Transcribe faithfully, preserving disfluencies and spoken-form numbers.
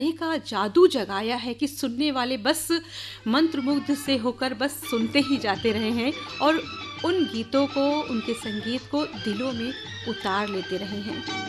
का जादू जगाया है कि सुनने वाले बस मंत्रमुग्ध से होकर बस सुनते ही जाते रहे हैं और उन गीतों को, उनके संगीत को दिलों में उतार लेते रहे हैं।